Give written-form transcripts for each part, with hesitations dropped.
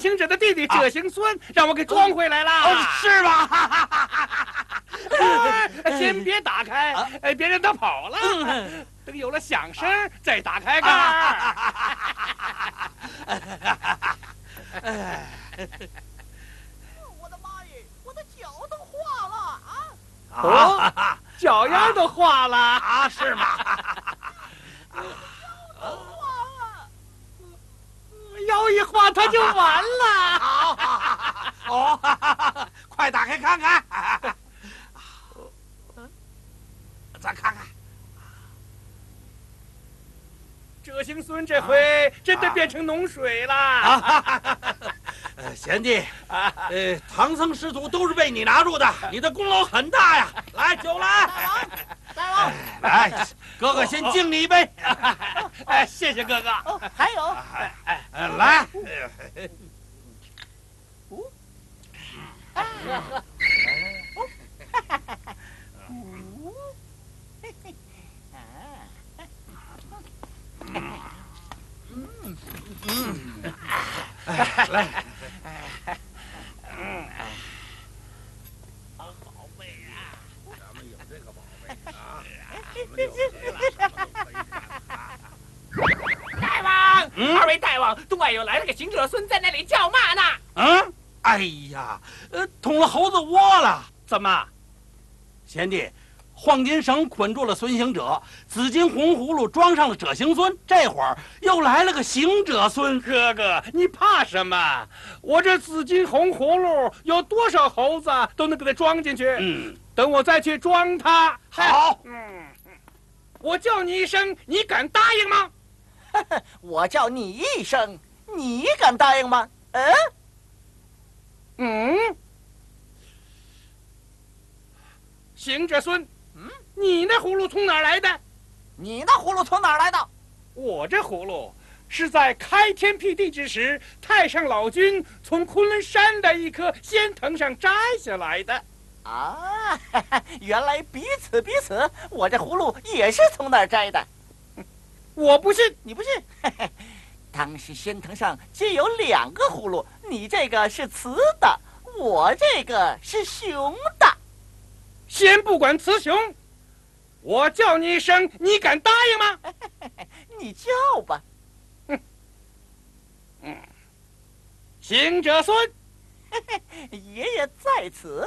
行者的弟弟者行孙，让我给装回来了。 是吗？ 先别打开，别让他跑了。等有了响声再打开盖。 我的妈耶！我的脚都化了啊！ 哦，脚丫都化了啊？是吗？ 腰一化，它就完了。 哦，快打开看看。咱看看， 者行孙这回真的变成脓水了。 贤弟，唐僧师徒都是被你拿住的，你的功劳很大呀！来，酒来。 大王， 来，哥哥先敬你一杯。 谢谢哥哥。 哦，还有， 来。来， 宝贝啊， 咱们有这个宝贝啊， 大王，二位大王，洞外有来了个行者孙在那里叫骂呢。 哎呀，捅了猴子窝了！ 怎么？ 贤弟，黄金绳捆住了孙行者，紫金红葫芦装上了者行孙，这会儿又来了个行者孙。 哥哥，你怕什么？我这紫金红葫芦有多少猴子都能给它装进去。等我再去装它。 好。 我叫你一声，你敢答应吗？ 我叫你一声，你敢答应吗？ 行者孙，你那葫芦从哪儿来的？ 你那葫芦从哪儿来的？ 我这葫芦是在开天辟地之时，太上老君从昆仑山的一棵仙藤上摘下来的。 啊，原来彼此，我这葫芦也是从那儿摘的。 我不信， 你不信？当时仙藤上皆有2个葫芦，你这个是雌的，我这个是雄的。 先不管雌雄，我叫你一声，你敢答应吗？ 你叫吧。 行者孙， 爷爷在此。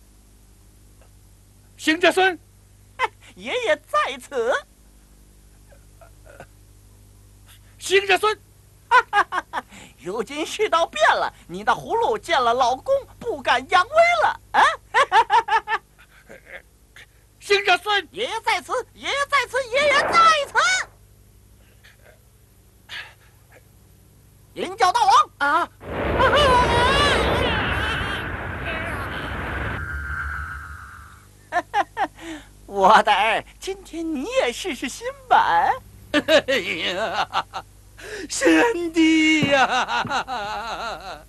行者孙， 爷爷在此。 行者孙， 如今世道变了，你那葫芦见了老公不敢扬威了啊！ 行者孙， 爷爷在此，爷爷在此，爷爷在此。领教大王啊！ 我的儿，今天你也试试新版。 哎呀，贤弟呀！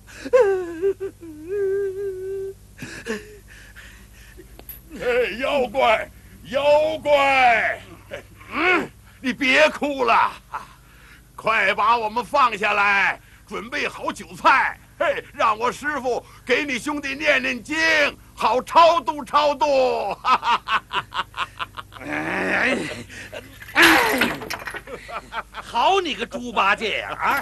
妖怪，妖怪！你别哭了，快把我们放下来，准备好酒菜，让我师傅给你兄弟念念经，好超度超度。 好你个猪八戒呀！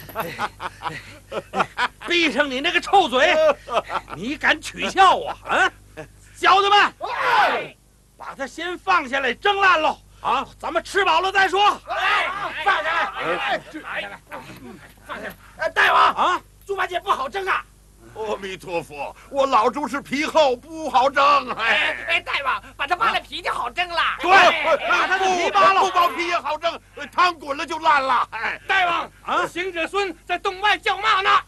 闭上你那个臭嘴！你敢取笑我啊？小子们，把他先放下来蒸烂喽！啊，咱们吃饱了再说。 放下来！放下来！大王啊，猪八戒不好蒸啊！ 阿弥陀佛，我老猪是皮厚，不好蒸。 大王，把它扒了皮就好蒸了。 对， 把他的皮扒了， 不剥皮也好蒸，汤滚了就烂了。 大王啊，行者孙在洞外叫骂呢。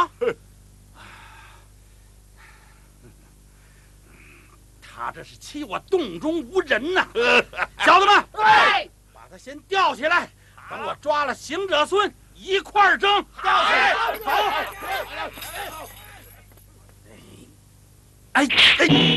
他这是欺我洞中无人呐！小子们，把他先吊起来，等我抓了行者孙一块儿蒸。 吊起来！ 哎哎。